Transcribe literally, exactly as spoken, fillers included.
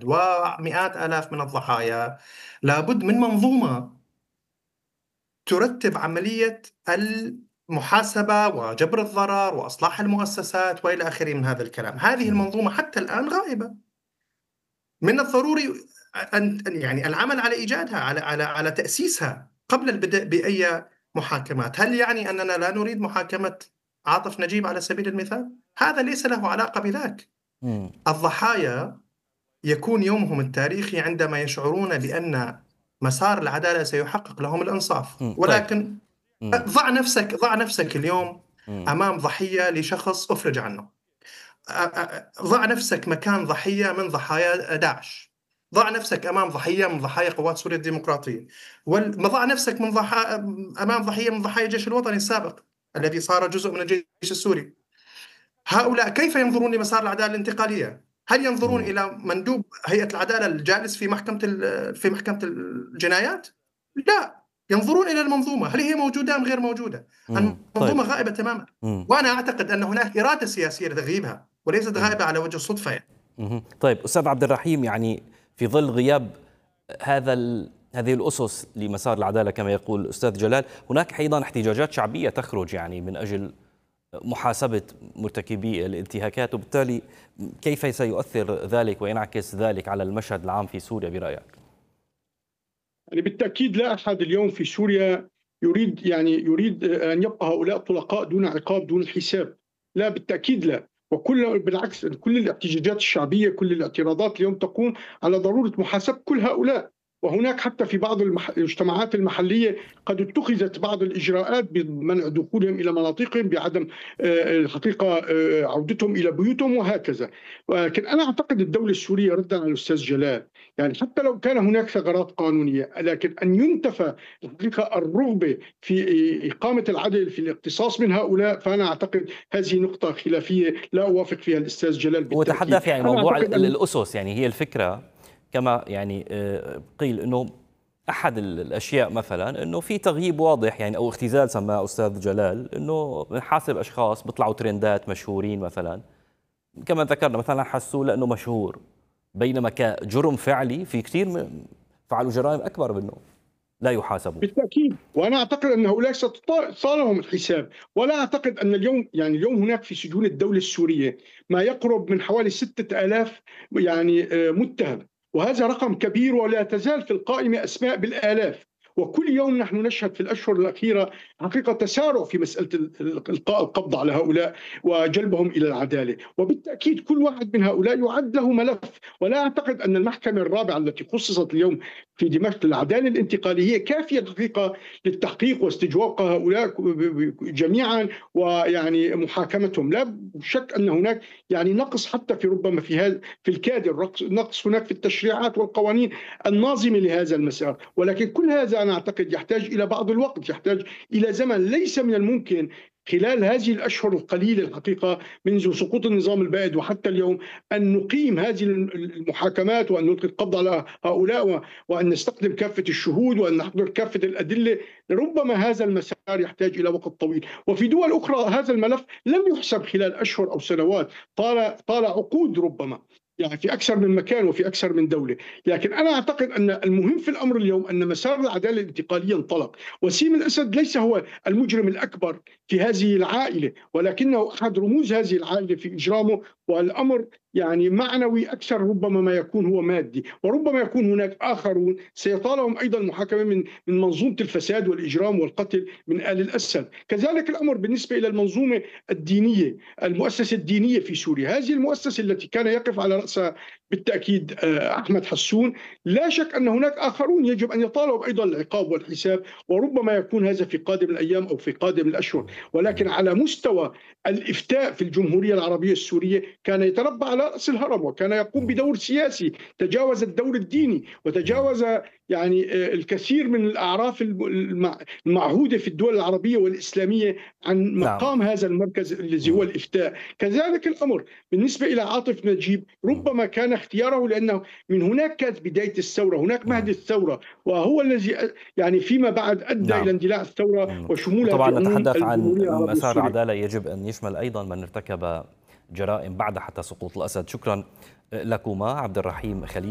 الأسد ومئات آلاف من الضحايا، لابد من منظومة ترتب عملية المحاسبة وجبر الضرر وإصلاح المؤسسات وإلى آخره من هذا الكلام. هذه مم. المنظومة حتى الآن غائبة. من الضروري أن يعني العمل على إيجادها، على على على تأسيسها قبل البدء بأي محاكمات. هل يعني أننا لا نريد محاكمة عاطف نجيب على سبيل المثال؟ هذا ليس له علاقة بذاك. مم. الضحايا يكون يومهم التاريخي عندما يشعرون بأن مسار العدالة سيحقق لهم الإنصاف. مم. طيب. ولكن مم. ضع نفسك ضع نفسك اليوم مم. أمام ضحية لشخص أفرج عنه. ضع نفسك مكان ضحية من ضحايا داعش. ضع نفسك أمام ضحية من ضحايا قوات سوريا الديمقراطية. وضع نفسك من ضحا... أمام ضحية من ضحايا الجيش الوطني السابق الذي صار جزء من الجيش السوري. هؤلاء كيف ينظرون لمسار العدالة الانتقالية؟ هل ينظرون مم. إلى مندوب هيئة العدالة الجالس في محكمة في محكمة الجنايات؟ لا، ينظرون إلى المنظومة، هل هي موجودة أم غير موجودة؟ مم. طيب. المنظومة غائبة تماما. مم. وأنا أعتقد أن هناك إرادة سياسية لتغييبها وليست مم. غائبة على وجه الصدفة يعني. مم. طيب أستاذ عبد الرحيم، يعني في ظل غياب هذا ال... هذه الأسس لمسار العدالة كما يقول الأستاذ جلال، هناك أيضا احتجاجات شعبية تخرج يعني من أجل محاسبة مرتكبي الانتهاكات، وبالتالي كيف سيؤثر ذلك وينعكس ذلك على المشهد العام في سوريا برأيك؟ يعني بالتأكيد لا أحد اليوم في سوريا يريد يعني يريد أن يبقى هؤلاء طلقاء دون عقاب دون حساب. لا، بالتأكيد لا. وكل بالعكس، كل الاحتجاجات الشعبية، كل الاعتراضات اليوم تقوم على ضرورة محاسبة كل هؤلاء. وهناك حتى في بعض المح... المجتمعات المحلية قد اتخذت بعض الإجراءات بمنع دخولهم إلى مناطقهم، بعدم الحقيقة عودتهم إلى بيوتهم وهكذا. ولكن أنا أعتقد الدولة السورية، ردا على الأستاذ جلال، يعني حتى لو كان هناك ثغرات قانونية، لكن أن ينتفى الحقيقة الرغبة في إقامة العدل في الاقتصاص من هؤلاء، فأنا أعتقد هذه نقطة خلافية لا أوافق فيها الأستاذ جلال بالتأكيد. هو تحدث يعني موضوع أن... الأسس، يعني هي الفكرة كما يعني قيل أنه أحد الأشياء مثلا أنه في تغييب واضح يعني أو اختزال سماه أستاذ جلال، أنه بنحاسب أشخاص بيطلعوا ترندات مشهورين مثلا كما ذكرنا مثلا حسوا لأنه مشهور، بينما كجرم فعلي في كثير من فعلوا جرائم أكبر منه لا يحاسبوا. بالتأكيد، وأنا أعتقد أن هؤلاء ستصالهم الحساب. ولا أعتقد أن اليوم يعني اليوم هناك في سجون الدولة السورية ما يقرب من حوالي ستة آلاف يعني متهم، وهذا رقم كبير، ولا تزال في القائمة أسماء بالآلاف. وكل يوم نحن نشهد في الأشهر الأخيرة حقيقة تسارع في مسألة إلقاء القبض على هؤلاء وجلبهم إلى العدالة. وبالتأكيد كل واحد من هؤلاء يعد له ملف. ولا أعتقد أن المحكمة الرابعة التي خصصت اليوم في دمشق للعدالة الانتقالية كافية الحقيقة للتحقيق واستجواب هؤلاء جميعا ويعني محاكمتهم. لا شك أن هناك يعني نقص حتى في ربما في هذا في الكادر، نقص هناك في التشريعات والقوانين الناظمة لهذا المسار. ولكن كل هذا أنا أعتقد يحتاج إلى بعض الوقت، يحتاج إلى زمن. ليس من الممكن خلال هذه الأشهر القليلة الحقيقة منذ سقوط النظام البائد وحتى اليوم أن نقيم هذه المحاكمات وأن نلقي القبض على هؤلاء وأن نستخدم كافة الشهود وأن نحضر كافة الأدلة. ربما هذا المسار يحتاج إلى وقت طويل. وفي دول أخرى هذا الملف لم يحسب خلال أشهر أو سنوات، طال طال عقود ربما، يعني في أكثر من مكان وفي أكثر من دولة. لكن أنا أعتقد أن المهم في الأمر اليوم أن مسار العدالة الانتقالية انطلق. وسيم الأسد ليس هو المجرم الأكبر في هذه العائلة، ولكنه أحد رموز هذه العائلة في إجرامه، والأمر يعني معنوي أكثر ربما ما يكون هو مادي. وربما يكون هناك آخرون سيطالهم أيضا محاكمة من من منظومة الفساد والإجرام والقتل من آل الأسد. كذلك الأمر بالنسبة إلى المنظومة الدينية، المؤسسة الدينية في سوريا، هذه المؤسسة التي كان يقف على رأسها بالتأكيد أحمد حسون. لا شك أن هناك آخرون يجب أن يطالبوا أيضا العقاب والحساب، وربما يكون هذا في قادم الأيام أو في قادم الأشهر. ولكن على مستوى الإفتاء في الجمهورية العربية السورية كان يتربع على رأس الهرم، وكان يقوم بدور سياسي تجاوز الدور الديني وتجاوز يعني الكثير من الأعراف المعهودة في الدول العربية والإسلامية عن مقام نعم. هذا المركز الذي هو الإفتاء. كذلك الأمر بالنسبة إلى عاطف نجيب، ربما كان اختياره لأنه من هناك كانت بداية الثورة، هناك مهد الثورة، وهو الذي يعني فيما بعد أدى نعم. إلى اندلاع الثورة وشمولها طبعا في نتحدث عن مسار العدالة يجب أن يشمل أيضا من ارتكب جرائم بعد حتى سقوط الأسد. شكرا لكما عبد الرحيم خليل.